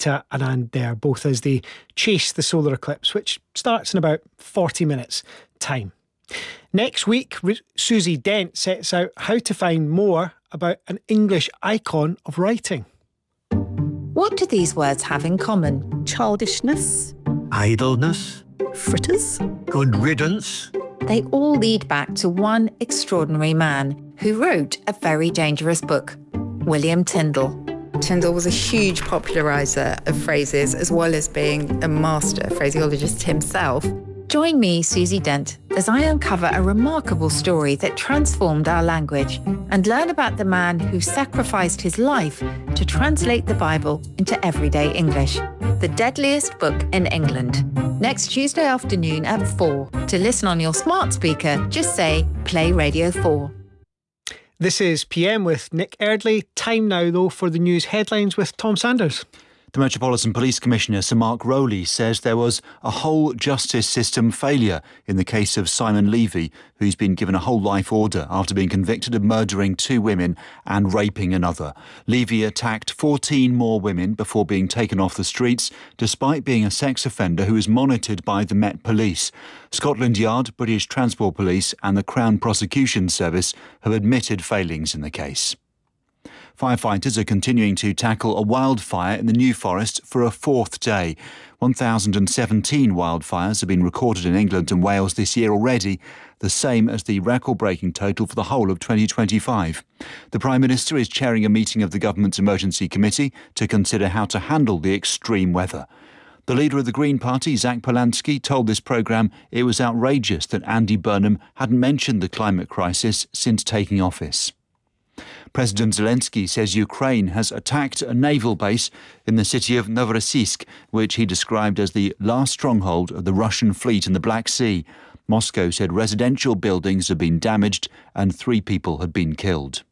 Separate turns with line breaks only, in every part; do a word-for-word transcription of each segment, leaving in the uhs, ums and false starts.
Rita and Anne there, both as they chase the solar eclipse, which starts in about forty minutes' time. Next week, Susie Dent sets out how to find more about an English icon of writing.
What do these words have in common?
Childishness,
idleness,
fritters,
good riddance.
They all lead back to one extraordinary man who wrote a very dangerous book, William Tyndall.
Tyndall was a huge populariser of phrases, as well as being a master phraseologist himself.
Join me, Susie Dent, as I uncover a remarkable story that transformed our language and learn about the man who sacrificed his life to translate the Bible into everyday English. The deadliest book in England. Next Tuesday afternoon at four. To listen on your smart speaker, just say Play Radio four.
This is P M with Nick Eardley. Time now, though, for the news headlines with Tom Sanders.
The Metropolitan Police Commissioner, Sir Mark Rowley, says there was a whole justice system failure in the case of Simon Levy, who's been given a whole life order after being convicted of murdering two women and raping another. Levy attacked fourteen more women before being taken off the streets, despite being a sex offender who is monitored by the Met Police. Scotland Yard, British Transport Police and the Crown Prosecution Service have admitted failings in the case. Firefighters are continuing to tackle a wildfire in the New Forest for a fourth day. one thousand seventeen wildfires have been recorded in England and Wales this year already, the same as the record-breaking total for the whole of twenty twenty-five. The Prime Minister is chairing a meeting of the Government's Emergency Committee to consider how to handle the extreme weather. The leader of the Green Party, Zach Polanski, told this programme it was outrageous that Andy Burnham hadn't mentioned the climate crisis since taking office. President Zelensky says Ukraine has attacked a naval base in the city of Novorossiysk, which he described as the last stronghold of the Russian fleet in the Black Sea. Moscow said residential buildings had been damaged and three people had been killed.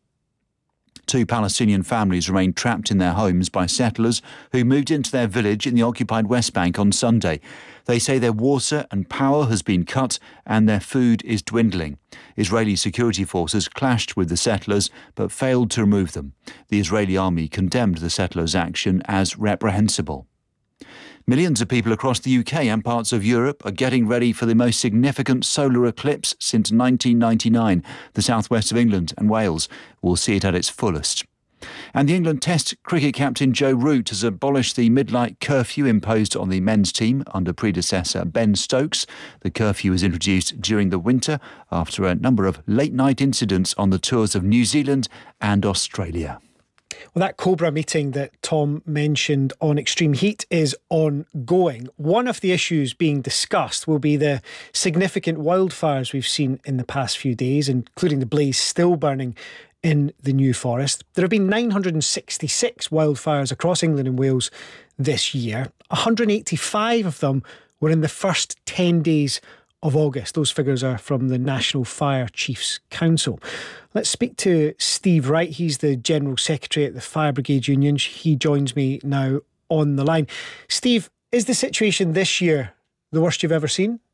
Two Palestinian families remain trapped in their homes by settlers who moved into their village in the occupied West Bank on Sunday. They say their water and power has been cut and their food is dwindling. Israeli security forces clashed with the settlers but failed to remove them. The Israeli army condemned the settlers' action as reprehensible. Millions of people across the U K and parts of Europe are getting ready for the most significant solar eclipse since nineteen ninety-nine. The southwest of England and Wales will see it at its fullest. And the England Test cricket captain Joe Root has abolished the midnight curfew imposed on the men's team under predecessor Ben Stokes. The curfew was introduced during the winter after a number of late-night incidents on the tours of New Zealand and Australia.
Well, that Cobra meeting that Tom mentioned on Extreme Heat is ongoing. One of the issues being discussed will be the significant wildfires we've seen in the past few days, including the blaze still burning in the New Forest. There have been nine hundred sixty-six wildfires across England and Wales this year. one hundred eighty-five of them were in the first ten days of August. Those figures are from the National Fire Chiefs Council. Let's speak to Steve Wright. He's the General Secretary at the Fire Brigade Union. He joins me now on the line. Steve, is the situation this year the worst you've ever seen?